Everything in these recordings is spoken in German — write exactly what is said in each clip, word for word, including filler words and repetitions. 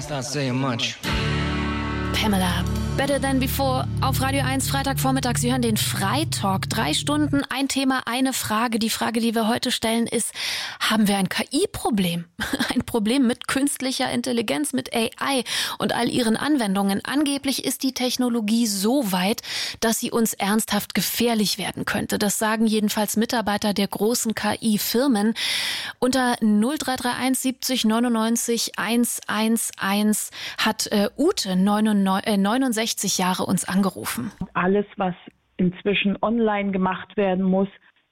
That's not saying much. Pamela, Better Than Before auf Radio eins, Freitagvormittag. Sie hören den Freitalk. Drei Stunden, ein Thema, eine Frage. Die Frage, die wir heute stellen, ist, haben wir ein K I-Problem? Ein Problem mit künstlicher Intelligenz, mit A I und all ihren Anwendungen. Angeblich ist die Technologie so weit, dass sie uns ernsthaft gefährlich werden könnte. Das sagen jedenfalls Mitarbeiter der großen K I-Firmen. Unter null drei drei eins siebzig neunundneunzig hundertelf hat äh, Ute neunundsechzig Jahre uns angerufen. Alles, was inzwischen online gemacht werden muss,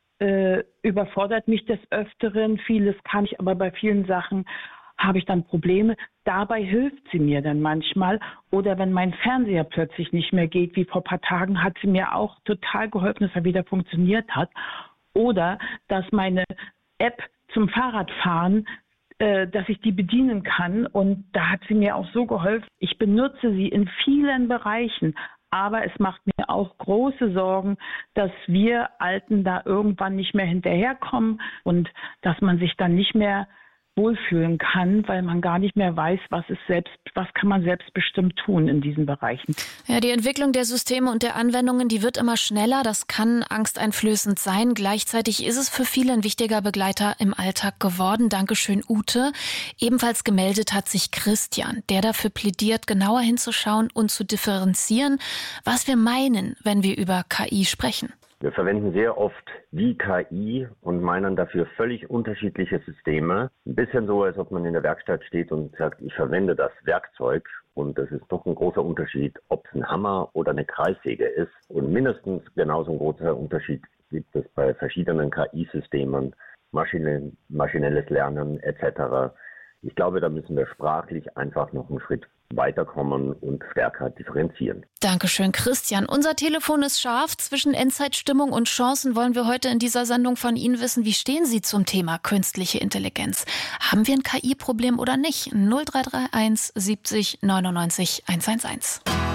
äh, überfordert mich des Öfteren. Vieles kann ich, aber bei vielen Sachen habe ich dann Probleme. Dabei hilft sie mir dann manchmal. Oder wenn mein Fernseher plötzlich nicht mehr geht, wie vor ein paar Tagen, hat sie mir auch total geholfen, dass er wieder funktioniert hat. Oder dass meine App zum Fahrradfahren, äh, dass ich die bedienen kann. Und da hat sie mir auch so geholfen. Ich benutze sie in vielen Bereichen. Aber es macht mir auch große Sorgen, dass wir Alten da irgendwann nicht mehr hinterherkommen und dass man sich dann nicht mehr wohlfühlen kann, weil man gar nicht mehr weiß, was ist selbst, was kann man selbstbestimmt tun in diesen Bereichen. Ja, die Entwicklung der Systeme und der Anwendungen, die wird immer schneller. Das kann angsteinflößend sein. Gleichzeitig ist es für viele ein wichtiger Begleiter im Alltag geworden. Dankeschön, Ute. Ebenfalls gemeldet hat sich Christian, der dafür plädiert, genauer hinzuschauen und zu differenzieren, was wir meinen, wenn wir über K I sprechen. Wir verwenden sehr oft die K I und meinen dafür völlig unterschiedliche Systeme. Ein bisschen so, als ob man in der Werkstatt steht und sagt, ich verwende das Werkzeug. Und das ist doch ein großer Unterschied, ob es ein Hammer oder eine Kreissäge ist. Und mindestens genauso ein großer Unterschied gibt es bei verschiedenen K I-Systemen, Maschine, maschinelles Lernen et cetera. Ich glaube, da müssen wir sprachlich einfach noch einen Schritt weiterkommen und stärker differenzieren. Dankeschön, Christian. Unser Telefon ist scharf. Zwischen Endzeitstimmung und Chancen wollen wir heute in dieser Sendung von Ihnen wissen, wie stehen Sie zum Thema künstliche Intelligenz? Haben wir ein K I-Problem oder nicht? null drei drei eins siebzig neunundneunzig hundertelf.